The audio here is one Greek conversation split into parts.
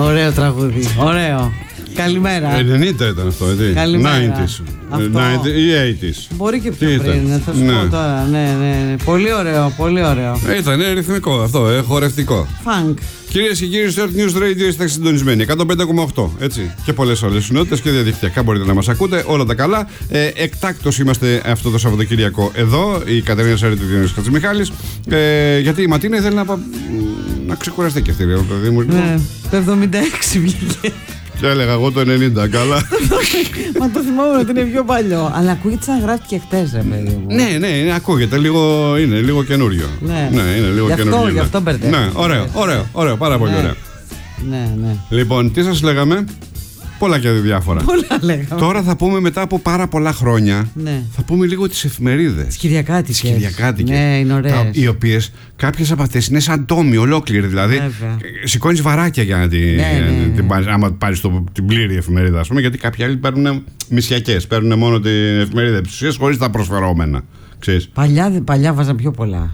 Ωραίο τραγούδι. Ωραίο. Καλημέρα. 90 ήταν αυτό, έτσι. Καλημέρα. 90s ή 80s. Μπορεί και πιο πριν, θα σου πω τώρα. Ναι. Πολύ ωραίο, πολύ ωραίο. Ήταν ρυθμικό αυτό, χορευτικό. Φανκ. Κυρίες και κύριοι, στο Earth News Radio είστε συντονισμένοι. 105,8. Έτσι. Και πολλές άλλες συνότητες και διαδικτυακά μπορείτε να μας ακούτε. Όλα τα καλά. Εκτάκτως είμαστε αυτό το Σαββατοκύριακο εδώ. Η Κατερίνα Σέρη του Διονύσης Χατζημιχάλης. Γιατί η Ματίνα ήθελε να ξεκουραστεί και αυτή. Ναι, το 76 βγήκε. Και έλεγα εγώ το 90, καλά. Μα το θυμόμουν ότι είναι πιο παλιό. Αλλά ακούγεται σαν γράφτηκε χτες, ρε παιδί μου. Ναι, ακούγεται. Είναι λίγο καινούριο. Ναι, είναι λίγο καινούριο. Γι' αυτό μπερδεύω. Ναι, ωραίο, πάρα πολύ ωραίο. Ναι. Λοιπόν, τι σας λέγαμε? Πολλά και διάφορα. Πολλά λέγαμε. Τώρα θα πούμε μετά από πάρα πολλά χρόνια. Ναι. Θα πούμε λίγο τις εφημερίδες. Τις Κυριακάτικες. Ναι, είναι ωραίες. Οι οποίες κάποιες από αυτές είναι σαν τόμοι ολόκληρη. Δηλαδή σηκώνεις βαράκια για να την πάρεις. Άμα πάρεις την πλήρη εφημερίδα, ας πούμε. Γιατί κάποιοι άλλοι παίρνουν μισιακές. Παίρνουν μόνο την εφημερίδα της ουσίας χωρίς τα προσφερόμενα. Ξέρεις. Παλιά βάζαν πιο πολλά.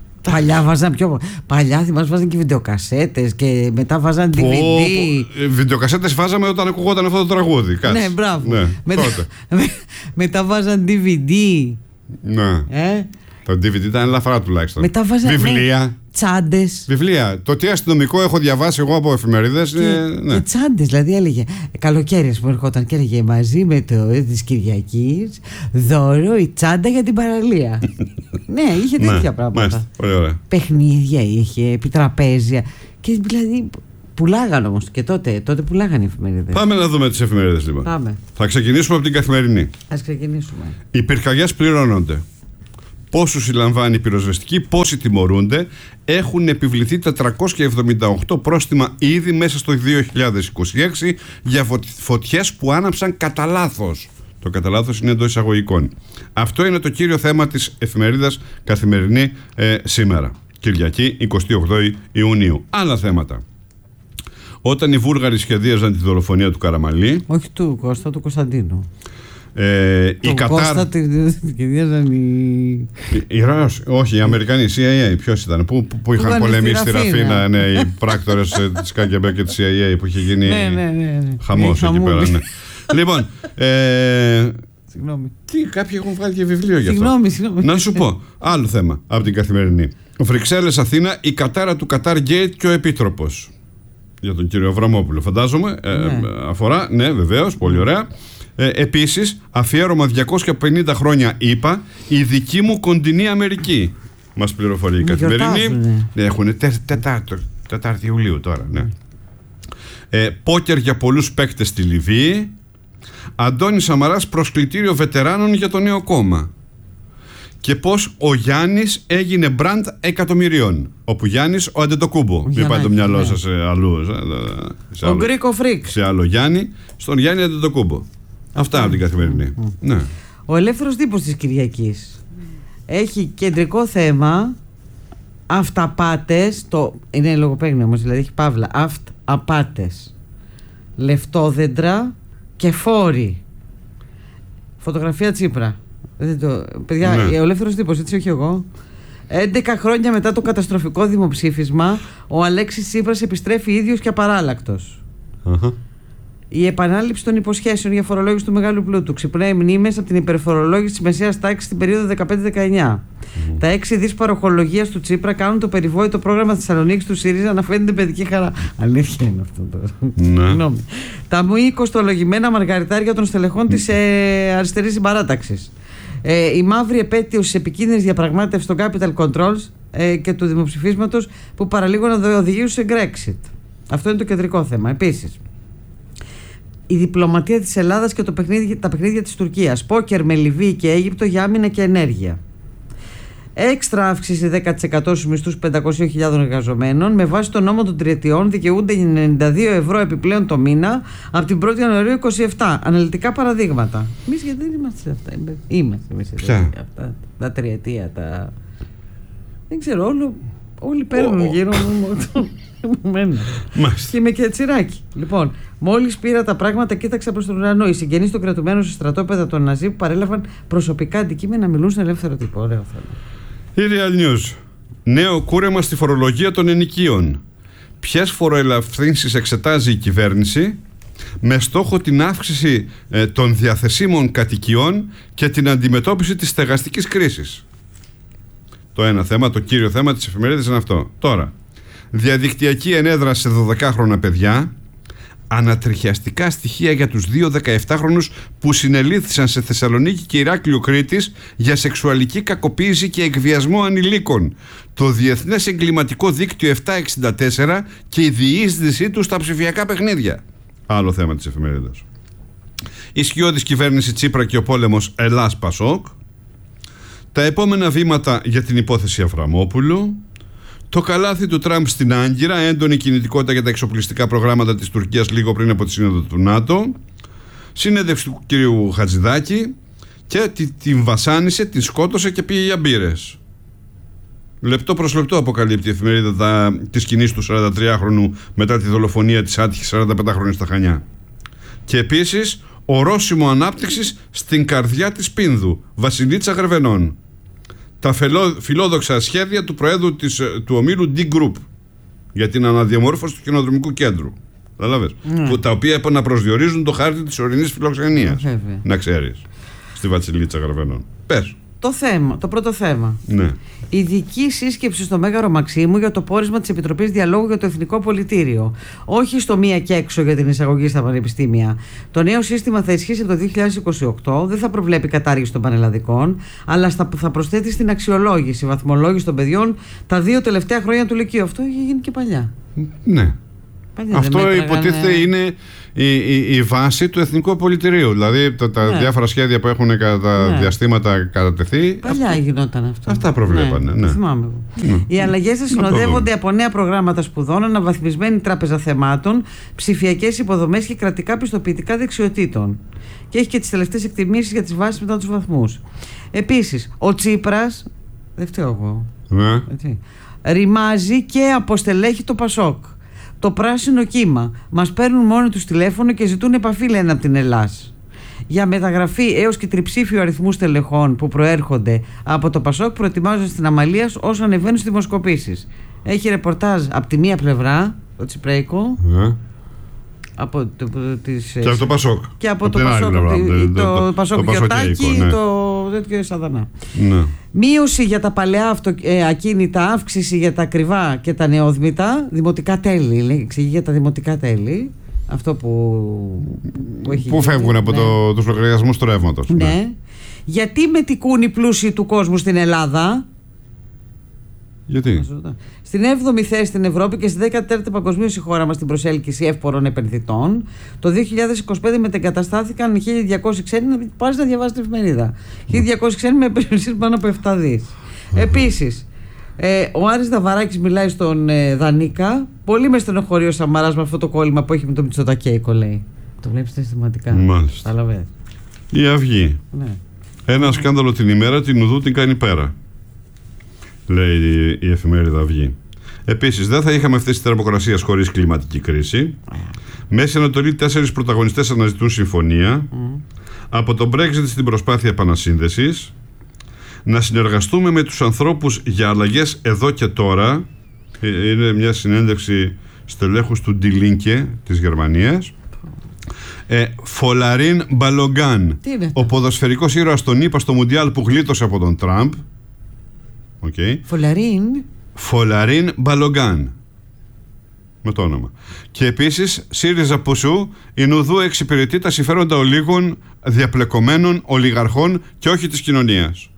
Παλιά θυμάσαι βάζαν και βιντεοκασέτες και μετά βάζαν DVD. Βιντεοκασέτες βάζαμε όταν ακουγόταν αυτό το τραγούδι. Κάτσε. Ναι, μπράβο. Ναι, μετά βάζαν DVD. Ναι. Το DVD ήταν ελαφρά τουλάχιστον. Μετά βάζαν βιβλία. Τσάντες. Βιβλία. Το τι αστυνομικό έχω διαβάσει εγώ από εφημερίδες. Και τσάντες, δηλαδή έλεγε. Καλοκαίρι που ερχόταν και έλεγε μαζί με το της Κυριακής δώρο η τσάντα για την παραλία. Ναι, είχε τέτοια πράγματα. Μάλιστα, πολύ ωραία. Παιχνίδια είχε, επιτραπέζια. Και δηλαδή πουλάγαν όμως και τότε πουλάγαν οι εφημερίδες. Πάμε να δούμε τις εφημερίδες λοιπόν. Πάμε. Θα ξεκινήσουμε από την Καθημερινή. Ας ξεκινήσουμε. Οι πυρκαγιές πληρώνονται. Πόσους συλλαμβάνει η πυροσβεστική, πόσοι τιμωρούνται. Έχουν επιβληθεί 478 πρόστιμα ήδη μέσα στο 2026 για φωτιές που άναψαν κατά λάθος. Το κατά λάθος είναι εντός εισαγωγικών. Αυτό είναι το κύριο θέμα της εφημερίδας Καθημερινή σήμερα, Κυριακή 28 Ιουνίου. Άλλα θέματα. Όταν οι Βούλγαροι σχεδίαζαν τη δολοφονία του Καραμαλή. Όχι του Κώστα, του Κωνσταντίνου. Η Κατάρ. Κώστα τη σχεδίαζαν όχι, οι Αμερικανοί, η CIA. Ποιος ήταν, που είχαν πολεμήσει στη Ραφίνα, ναι, οι πράκτορες της KGB και της CIA που είχε γίνει χαμός εκεί πέρα. Ναι. Λοιπόν, συγγνώμη. Κάποιοι έχουν βγάλει και βιβλίο γι' αυτό. Συγγνώμη. Να σου πω, άλλο θέμα από την Καθημερινή. Βρυξέλλες, Αθήνα, η κατάρα του Qatar Gate και ο Επίτροπος. Για τον κύριο Αβραμόπουλο, φαντάζομαι. Αφορά, ναι, βεβαίως, πολύ ωραία. Επίσης, αφιέρωμα 250 χρόνια ΗΠΑ, η δική μου κοντινή Αμερική. Μας πληροφορεί η Καθημερινή. Έχουν 4 Ιουλίου τώρα, ναι. Πόκερ για πολλούς παίκτες στη Λιβύη. Αντώνης Σαμαράς προσκλητήριο βετεράνων για το νέο κόμμα. Και πως ο Γιάννης έγινε μπραντ εκατομμυρίων. Όπου Γιάννης ο Αντετοκούμπο. Μην πάει το μυαλό σας αλλού. Ο Γκρίκο Φρικ. Σε άλλο Γιάννη, στον Γιάννη Αντετοκούμπο. Αυτά από την Καθημερινή. Ναι. Ο ελεύθερος τύπος της Κυριακής έχει κεντρικό θέμα αυταπάτες. Είναι λογοπαίγνιο όμως, δηλαδή έχει παύλα. Αυταπάτες, λεφτόδεντρα και φόροι. Φωτογραφία Τσίπρα. Παιδιά, ναι. Ο ελεύθερος τύπος, έτσι, όχι εγώ. 11 χρόνια μετά το καταστροφικό δημοψήφισμα, ο Αλέξης Τσίπρας επιστρέφει ίδιος και απαράλλακτος. Η επανάληψη των υποσχέσεων για φορολόγηση του μεγάλου πλούτου ξυπνάει μνήμες από την υπερφορολόγηση της μεσαίας τάξης στην περίοδο 15-19. Τα 6 δις παροχολογίας του Τσίπρα κάνουν το περιβόητο πρόγραμμα Θεσσαλονίκης του ΣΥΡΙΖΑ να φαίνεται παιδική χαρά. Αλήθεια είναι αυτό τώρα. Τα μη κοστολογημένα μαργαριτάρια των στελεχών της αριστερής συμπαράταξης. Η μαύρη επέτειος της επικίνδυνης διαπραγμάτευσης των Capital Controls και του δημοψηφίσματος που παραλίγο να οδηγήσουν σε Brexit. Αυτό είναι το κεντρικό θέμα. Επίσης, η διπλωματία της Ελλάδας και τα παιχνίδια της Τουρκίας. Πόκερ με Λιβύη και Αίγυπτο για άμυνα και ενέργεια. Έξτρα αύξηση 10% στους μισθούς 500.000 εργαζομένων. Με βάση τον νόμο των τριετιών δικαιούνται 92 ευρώ επιπλέον το μήνα από την 1η Ιανουαρίου 27. Αναλυτικά παραδείγματα. Εμείς γιατί δεν είμαστε σε αυτά. Είμαστε εμείς αυτά. Τα τριετία. Δεν ξέρω, όλοι παίρνουν γύρω μου. Και είμαι και τσιράκι. Λοιπόν, μόλις πήρα τα πράγματα, κοίταξα προς τον ουρανό. Οι συγγενείς των κρατουμένων σε στρατόπεδα των Ναζί που παρέλαβαν προσωπικά αντικείμενα να μιλούν στον ελεύθερο τύπο. Ωραίο θέμα. Η Real News. Νέο κούρεμα στη φορολογία των ενοικίων. ποιες φοροελαφρύνσεις εξετάζει η κυβέρνηση με στόχο την αύξηση των διαθεσίμων κατοικιών και την αντιμετώπιση της στεγαστικής κρίσης. Το ένα θέμα, το κύριο θέμα της εφημερίδας είναι αυτό. Τώρα, διαδικτυακή ενέδρα σε 12χρονα παιδιά, ανατριχιαστικά στοιχεία για τους 2 17χρονους που συνελήφθησαν σε Θεσσαλονίκη και Ηράκλειο Κρήτης για σεξουαλική κακοποίηση και εκβιασμό ανηλίκων, το Διεθνές Εγκληματικό Δίκτυο 764 και η διείσδυσή του στα ψηφιακά παιχνίδια. Άλλο θέμα της εφημερίδας. Η σκιώδης κυβέρνηση Τσίπρα και ο πόλεμος Ελλάς-Πασόκ, τα επόμενα βήματα για την υπόθεση Αβραμόπουλου, το καλάθι του Τραμπ στην Άγκυρα, έντονη κινητικότητα για τα εξοπλιστικά προγράμματα της Τουρκίας λίγο πριν από τη σύνοδο του ΝΑΤΟ, συνέντευξη του κυρίου Χατζηδάκη και την βασάνισε, την σκότωσε και πήγε για μπύρες. Λεπτό προς λεπτό αποκαλύπτει η εφημερίδα της σκηνής του 43χρονου μετά τη δολοφονία της άτυχης 45χρονης στα Χανιά. Και επίσης ορόσημο ανάπτυξης στην καρδιά της Πίνδου, Βασιλίτσα Γρεβενών. Τα φιλόδοξα σχέδια του Προέδρου του ομίλου D Group για την αναδιαμόρφωση του χιονοδρομικού κέντρου. Τα οποία επαναπροσδιορίζουν το χάρτη της ορεινής φιλοξενίας. Να ξέρεις. Στη Βασιλίτσα Γρεβενών. Πες. Το πρώτο θέμα. Ναι. Ειδική σύσκεψη στο Μέγαρο Μαξίμου για το πόρισμα της Επιτροπής Διαλόγου για το Εθνικό Πολιτήριο. Όχι στο μία και έξω για την εισαγωγή στα πανεπιστήμια. Το νέο σύστημα θα ισχύσει από το 2028, δεν θα προβλέπει κατάργηση των πανελλαδικών, αλλά θα προσθέτει στην αξιολόγηση, βαθμολόγηση των παιδιών τα 2 τελευταία χρόνια του Λυκείου. Αυτό είχε γίνει και παλιά. Ναι. Αυτό υποτίθεται είναι η βάση του Εθνικού Πολιτηρίου. Δηλαδή τα διάφορα σχέδια που έχουν κατά διαστήματα κατατεθεί. Παλιά γινόταν αυτό. Αυτά προβλέπανε. Ναι. Θυμάμαι. Οι αλλαγές θα συνοδεύονται από νέα προγράμματα σπουδών, αναβαθμισμένη τράπεζα θεμάτων, ψηφιακές υποδομές και κρατικά πιστοποιητικά δεξιοτήτων. Και έχει και τις τελευταίες εκτιμήσεις για τις βάσεις μετά τους βαθμούς. Επίσης, ο Τσίπρας. Δεν φταίω εγώ. Ρημάζει και αποστελέχει το Πασόκ. Το πράσινο κύμα. Μας παίρνουν μόνοι τους τηλέφωνο και ζητούν επαφή, λένε, από την Ελλάς. Για μεταγραφή έως και τριψήφιο αριθμού στελεχών που προέρχονται από το Πασόκ προετοιμάζονται στην Αμαλίας όσο ανεβαίνουν στις δημοσκοπήσεις. Έχει ρεπορτάζ από τη μία πλευρά, το Τσιπρέικο. Από και από το Πασόκ. Και από το Πασόκ. Το Πασόκ Γιωτάκη, το τέτοιο Σαδανά. Ναι. Μείωση για τα παλαιά ακίνητα, αύξηση για τα ακριβά και τα νεόδμητα. Δημοτικά τέλη, εξηγεί για τα δημοτικά τέλη. Αυτό που φεύγουν από τους λογαριασμούς του ρεύματος. Ναι. Γιατί μετικούν οι πλούσιοι του κόσμου στην Ελλάδα? Γιατί? Στην 7η θέση στην Ευρώπη και στη 14η παγκοσμίως η χώρα μας στην προσέλκυση εύπορων επενδυτών. Το 2025 μετεγκαταστάθηκαν 1.200 ξένοι. Πας να διαβάσεις την εφημερίδα. 1.200 ξένοι με επενδύσεις πάνω από 7 δις. Επίσης, ο Άρης Δαβαράκης μιλάει στον Δανίκα. Πολύ με στενοχωρεί ο Σαμαράς με αυτό το κόλλημα που έχει με το Μητσοτακέικο, λέει. Το βλέπεις συστηματικά. Μάλιστα. Η Αυγή. Ναι. Ένα σκάνδαλο την ημέρα, την ουδού την κάνει πέρα, λέει η εφημερίδα Αυγή. Επίσης, δεν θα είχαμε αυτές τις θερμοκρασίες χωρίς κλιματική κρίση. Μέση Ανατολή, 4 πρωταγωνιστές αναζητούν συμφωνία. Από το Brexit στην προσπάθεια επανασύνδεσης. Να συνεργαστούμε με τους ανθρώπους για αλλαγές εδώ και τώρα. Είναι μια συνέντευξη στελέχους του Die Linke της Γερμανίας. Φολαρίν Μπαλογκάν, ο ποδοσφαιρικός ήρωας των ΗΠΑ στο Μουντιάλ που γλίτωσε από τον Τραμπ. Φολαρίν Μπαλογκάν, με το όνομα. Και επίσης ΣΥΡΙΖΑ Πουσού, η Νουδού εξυπηρετεί τα συμφέροντα ολίγων διαπλεκωμένων ολιγαρχών και όχι της κοινωνίας.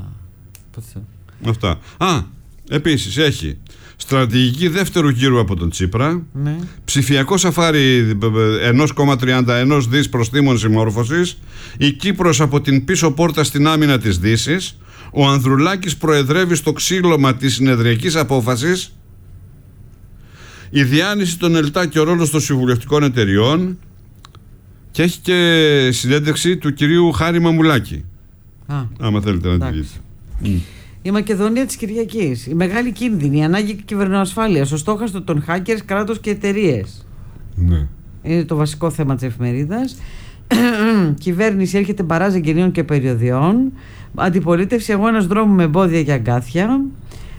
Αυτά. Επίσης έχει στρατηγική δεύτερου γύρου από τον Τσίπρα, ναι. Ψηφιακό σαφάρι 1,31 δις προστίμων συμμόρφωσης, η Κύπρος από την πίσω πόρτα στην άμυνα της Δύσης, ο Ανδρουλάκης προεδρεύει στο ξύλωμα της συνεδριακής απόφασης, η διάνυση των ΕΛΤΑ και ο ρόλος των συμβουλευτικών εταιριών, και έχει και συνέντευξη του κυρίου Χάρη Μαμουλάκη. Άμα θέλετε να τη δείτε. Η Μακεδονία της Κυριακής. Η μεγάλη κίνδυνη, η ανάγκη κυβερνοασφάλειας, ο στόχαστος των hackers, κράτος και εταιρείες. Ναι. Είναι το βασικό θέμα της εφημερίδας. Κυβέρνηση έρχεται μπαράζ εγγενείων και περιοδιών. Αντιπολίτευση, αγώνας δρόμου με εμπόδια και αγκάθια.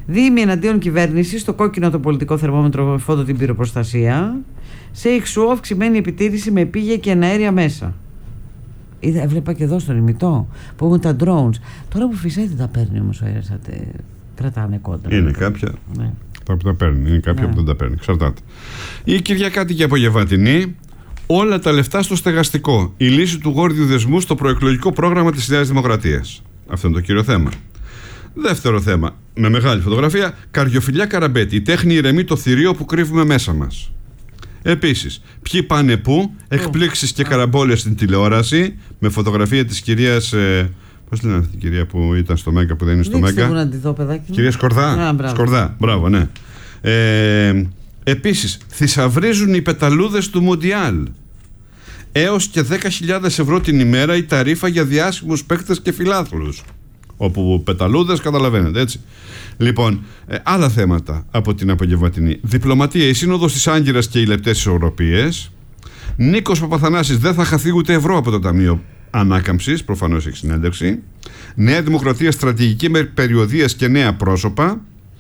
Δήμοι εναντίον κυβέρνηση, στο κόκκινο το πολιτικό θερμόμετρο με φόντο την πυροπροστασία. Σε εξού αυξημένη επιτήρηση με πύγια και εναέρια μέσα. Έβλεπα και εδώ στον ημιτό που έχουν τα drones. Τώρα που φυσάει δεν τα παίρνει όμως ο αέρας, κρατάνε κόντρα. Είναι κάποια που τα παίρνει, είναι κάποια που δεν τα παίρνει. Εξαρτάται. Η Κυριακάτικη απογευματινή, όλα τα λεφτά στο στεγαστικό. Η λύση του γόρδιου δεσμού στο προεκλογικό πρόγραμμα της Νέας Δημοκρατίας. Αυτό είναι το κύριο θέμα. Δεύτερο θέμα, με μεγάλη φωτογραφία, Καριοφιλιά Καραμπέτη. Η τέχνη ηρεμεί το θηρίο που κρύβουμε μέσα μας. Επίσης, ποιοι πάνε πού, εκπλήξεις και καραμπόλες στην τηλεόραση, με φωτογραφία της κυρίας. Πώς λένε αυτή την κυρία που ήταν στο Μέγκα, που δεν είναι στο Μέγκα? Κυρία Σκορδά. Σκορδά, μπράβο, ναι. Επίσης, θησαυρίζουν οι πεταλούδες του Μουντιάλ. Έως και 10.000 ευρώ την ημέρα η ταρίφα για διάσημους παίκτες και φιλάθλους. Όπου πεταλούδες, καταλαβαίνετε, έτσι. Λοιπόν, άλλα θέματα από την απογευματινή. Διπλωματία, η Σύνοδος της Άγκυρας και οι λεπτές ισορροπίες. Νίκος Παπαθανάσης, δεν θα χαθεί ούτε ευρώ από το Ταμείο Ανάκαμψης, προφανώς έχει συνέντευξη. Νέα Δημοκρατία, στρατηγική με περιοδίες και νέα πρόσωπα.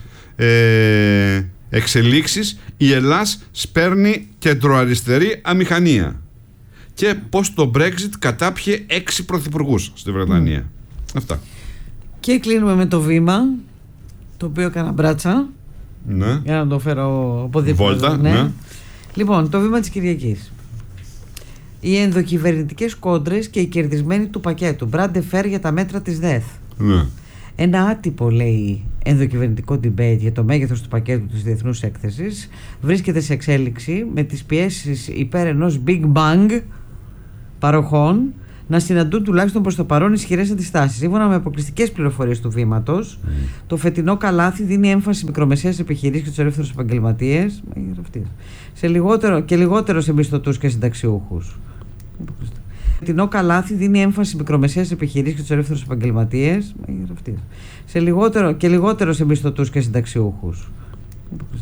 Εξελίξεις, η Ελλάς σπέρνει κεντροαριστερή αμηχανία. Και πως το Brexit κατάπιε 6 πρωθυπουργούς στη Βρετανία. Αυτά. Και κλείνουμε με το Βήμα, το οποίο έκανα μπράτσα. Ναι. Για να το φέρω από δίπλα. Βόλτα, ναι. Λοιπόν, το Βήμα της Κυριακής. Οι ενδοκυβερνητικές κόντρες και οι κερδισμένοι του πακέτου. Μπράντε φέρ για τα μέτρα της ΔΕΘ. Ναι. Ένα άτυπο, λέει, ενδοκυβερνητικό debate για το μέγεθος του πακέτου της διεθνούς έκθεσης βρίσκεται σε εξέλιξη, με τις πιέσεις υπέρ ενός Big Bang παροχών να συναντούν τουλάχιστον προς το παρόν ισχυρές αντιστάσεις. Σύμφωνα με αποκλειστικές πληροφορίες του Βήματος, το φετινό καλάθι δίνει έμφαση στις μικρομεσαίες επιχειρήσεις και τους ελεύθερους επαγγελματίες, σε λιγότερο σε μισθωτούς και συνταξιούχους. Φετινό καλάθι δίνει έμφαση στις μικρομεσαίες επιχειρήσεις και τους ελεύθερους επαγγελματίες, σε λιγότερο σε μισθωτούς και συνταξιούχους.